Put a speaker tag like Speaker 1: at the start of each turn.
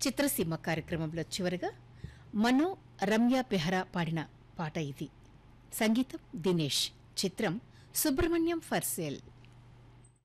Speaker 1: చిత్రసీమ కార్యక్రమంలో చివరగా మనో రమ్య బెహ్రా పాడిన పాట ఇది. సంగీతం దినేష్. చిత్రం సుబ్రహ్మణ్యం ఫర్ సేల్.